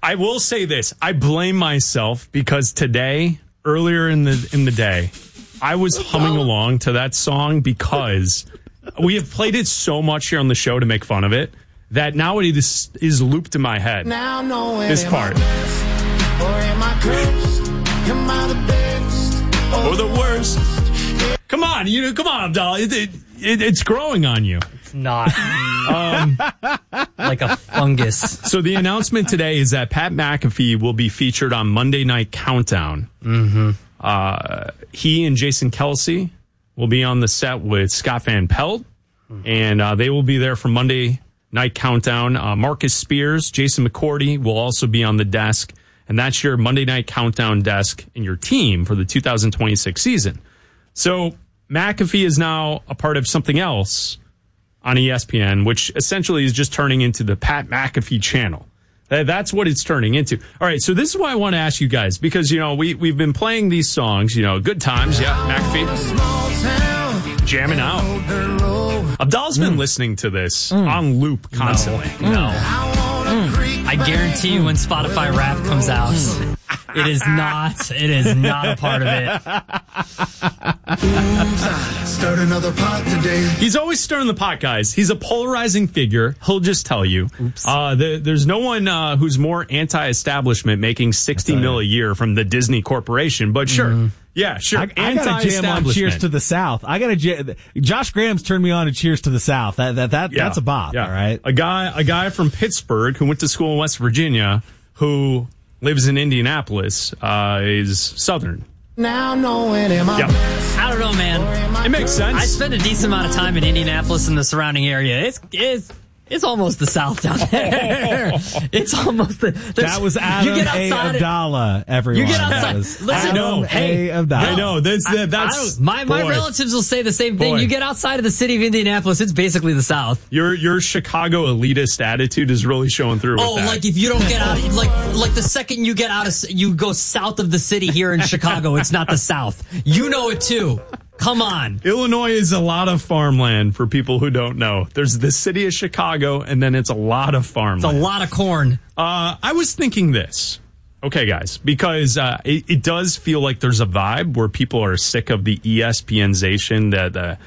I will say this. I blame myself because today, earlier in the day, I was humming along to that song because we have played it so much here on the show to make fun of it that now it is looped in my head. This part. Or the worst. Come on, Abdallah. It's growing on you. It's not. Like a fungus. So the announcement today is that Pat McAfee will be featured on Monday Night Countdown. Mm-hmm. He and Jason Kelce will be on the set with Scott Van Pelt, and they will be there for Monday Night Countdown. Marcus Spears, Jason McCourty will also be on the desk, and that's your Monday Night Countdown desk and your team for the 2026 season. So McAfee is now a part of something else on ESPN, which essentially is just turning into the Pat McAfee channel. That's what it's turning into. All right, so this is why I want to ask you guys, because, we've been playing these songs, good times, yeah, McAfee, jamming out. Abdallah's been listening to this on loop constantly. No. I guarantee you when Spotify Rap comes out, it is not a part of it. Start another pot today. He's always stirring the pot, guys. He's a polarizing figure. He'll just tell you. There's no one who's more anti-establishment making $60 million a year from the Disney Corporation, but sure. Yeah, sure. I got to jam on Cheers to the South. Josh Graham's turned me on to Cheers to the South. That's a bop. Yeah. All right. A guy from Pittsburgh who went to school in West Virginia who lives in Indianapolis is Southern. Now knowing him, yeah. I don't know, man. It makes sense. I spent a decent amount of time in Indianapolis and the surrounding area. It's almost the South down there. It's almost that was Adam A. Abdallah, everyone. You get outside. Listen, I know. Abdallah. I know. That's my relatives will say the same thing. Boy. You get outside of the city of Indianapolis, it's basically the South. Your Chicago elitist attitude is really showing through. Oh, with that. like if you don't get out, like the second you get out you go south of the city here in Chicago, it's not the South. You know it too. Come on. Illinois is a lot of farmland for people who don't know. There's the city of Chicago, and then it's a lot of farmland. It's a lot of corn. I was thinking this. Okay, guys, because it does feel like there's a vibe where people are sick of the ESPNization, the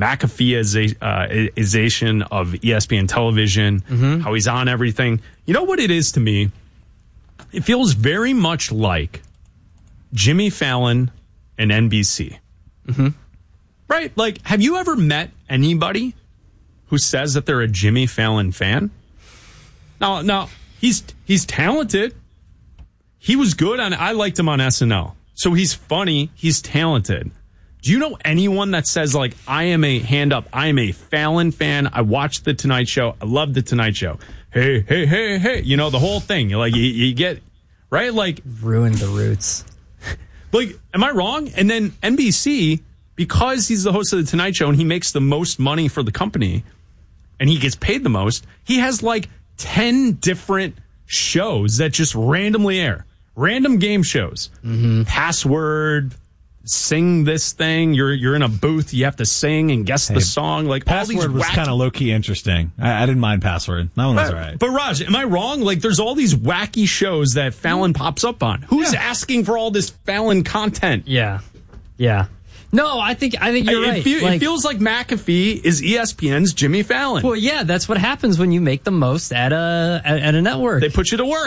McAfeeization of ESPN television, how he's on everything. You know what it is to me? It feels very much like Jimmy Fallon and NBC. Mm-hmm. Right? Like, have you ever met anybody who says that they're a Jimmy Fallon fan? No, he's talented. He was good I liked him on SNL. So he's funny. He's talented. Do you know anyone that says, like, I am a Fallon fan. I watched The Tonight Show. I love The Tonight Show. Hey. The whole thing. Like, you get, right? Like, ruined the roots. Like, am I wrong? And then NBC, because he's the host of The Tonight Show and he makes the most money for the company and he gets paid the most, he has like 10 different shows that just randomly air. Random game shows. Password, sing this thing. You're in a booth. You have to sing and guess the song. Like, Password all these was kind of low-key interesting. I didn't mind Password. That one was all right. But Raj, am I wrong? Like, there's all these wacky shows that Fallon pops up on. Who's asking for all this Fallon content? Yeah. No, I think you're right. It feels like McAfee is ESPN's Jimmy Fallon. Well, yeah, that's what happens when you make the most at a network. They put you to work.